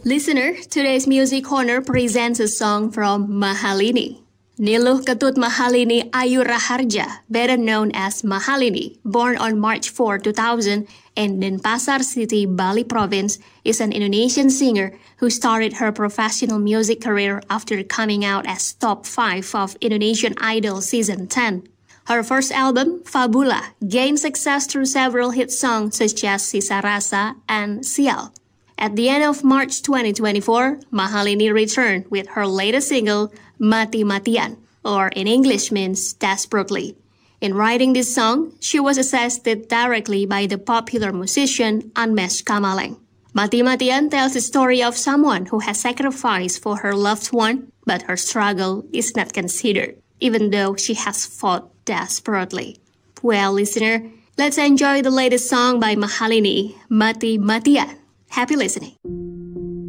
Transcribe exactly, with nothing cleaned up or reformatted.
Listener, today's Music Corner presents a song from Mahalini. Niluh Ketut Mahalini Ayu Raharja, better known as Mahalini, born on March fourth, two thousand in Denpasar City, Bali Province, is an Indonesian singer who started her professional music career after coming out as top five of Indonesian Idol Season ten. Her first album, Fabula, gained success through several hit songs such as Sisa Rasa and Sial. At the end of March twenty twenty-four, Mahalini returned with her latest single, Mati Matian, or in English means Desperately. In writing this song, she was assisted directly by the popular musician Anmesh Kamaleng. Mati Matian tells the story of someone who has sacrificed for her loved one, but her struggle is not considered, even though she has fought desperately. Well, listener, let's enjoy the latest song by Mahalini, Mati Matian. Happy listening.